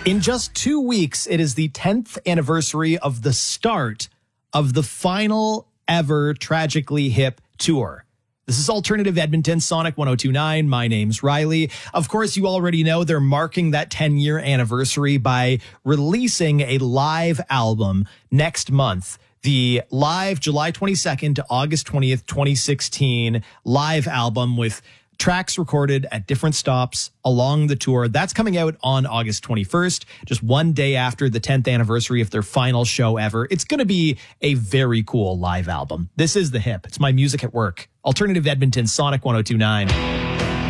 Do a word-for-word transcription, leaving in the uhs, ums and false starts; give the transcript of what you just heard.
In just two weeks, it is the tenth anniversary of the start of the final ever Tragically Hip tour. This is Alternative Edmonton, Sonic one oh two point nine. My name's Riley. Of course, you already know they're marking that ten-year anniversary by releasing a live album next month. The live July twenty-second to August twentieth, twenty sixteen live album with tracks recorded at different stops along the tour. That's coming out on August twenty-first, just one day after the tenth anniversary of their final show ever. It's going to be a very cool live album. This is The Hip. It's my music at work. Alternative Edmonton, Sonic one oh two point nine.